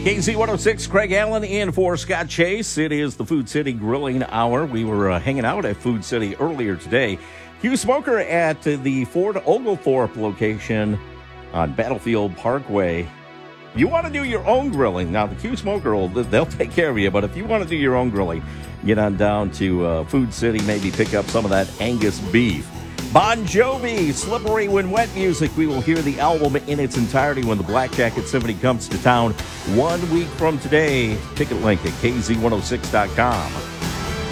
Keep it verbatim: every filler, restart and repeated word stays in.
K Z one oh six, Craig Allen in for Scott Chase. It is the Food City Grilling Hour. We were uh, hanging out at Food City earlier today. Q Smoker at uh, the Fort Oglethorpe location on Battlefield Parkway. You want to do your own grilling. Now, the Q Smoker, will, they'll take care of you. But if you want to do your own grilling, get on down to uh, Food City, maybe pick up some of that Angus beef. Bon Jovi, Slippery When Wet music. We will hear the album in its entirety when the Black Jacket Symphony comes to town one week from today. Ticket link at K Z one oh six dot com.